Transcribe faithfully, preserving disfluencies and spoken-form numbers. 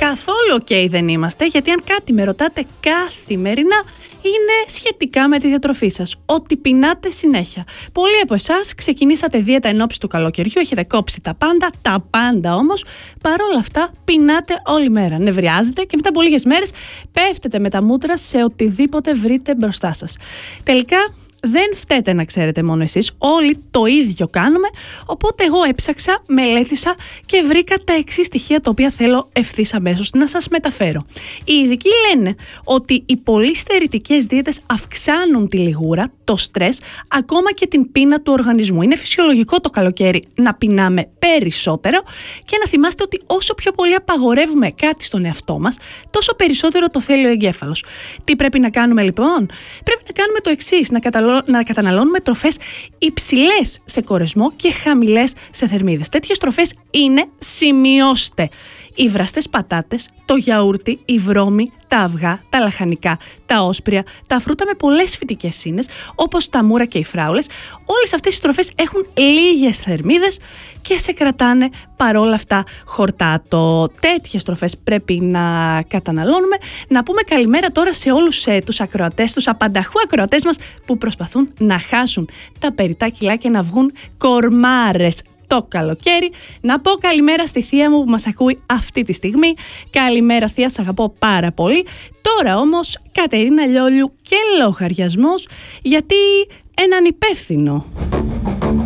καθόλου ok δεν είμαστε, γιατί αν κάτι με ρωτάτε καθημερινά, είναι σχετικά με τη διατροφή σας. Ότι πεινάτε συνέχεια. Πολλοί από εσάς ξεκινήσατε δίαιτα εν ώψη του καλοκαιριού, έχετε κόψει τα πάντα, τα πάντα όμως, παρόλα αυτά πεινάτε όλη μέρα. Νευριάζετε και μετά από λίγες μέρες πέφτετε με τα μούτρα σε οτιδήποτε βρείτε μπροστά σας. Τελικά, δεν φταίτε να ξέρετε μόνο εσείς, όλοι το ίδιο κάνουμε, οπότε εγώ έψαξα, μελέτησα και βρήκα τα εξής στοιχεία τα οποία θέλω ευθύς αμέσως να σας μεταφέρω. Οι ειδικοί λένε ότι οι πολύ στερητικές δίαιτες αυξάνουν τη λιγούρα, το στρες, ακόμα και την πείνα του οργανισμού. Είναι φυσιολογικό το καλοκαίρι να πεινάμε περισσότερο και να θυμάστε ότι όσο πιο πολύ απαγορεύουμε κάτι στον εαυτό μας, τόσο περισσότερο το θέλει ο εγκέφαλος. Τι πρέπει να κάνουμε λοιπόν? Πρέπει να κάνουμε το εξής, να καταλάβουμε να καταναλώνουμε τροφές υψηλές σε κορεσμό και χαμηλές σε θερμίδες. Τέτοιες τροφές είναι, σημειώστε, οι βραστές πατάτες, το γιαούρτι, η βρώμη, τα αυγά, τα λαχανικά, τα όσπρια, τα φρούτα με πολλές φυτικές ίνες, όπως τα μούρα και οι φράουλες. Όλες αυτές οι τροφές έχουν λίγες θερμίδες και σε κρατάνε παρόλα αυτά χορτάτο. Τέτοιες τροφές πρέπει να καταναλώνουμε. Να πούμε καλημέρα τώρα σε όλους ε, τους ακροατές, τους απανταχού ακροατές μας που προσπαθούν να χάσουν τα περιτά κιλά και να βγουν κορμάρες το καλοκαίρι. Να πω καλημέρα στη θεία μου που μας ακούει αυτή τη στιγμή. Καλημέρα θεία, σ' αγαπώ πάρα πολύ. Τώρα όμως Κατερίνα Λιόλιου και λογαριασμός, γιατί έναν υπεύθυνο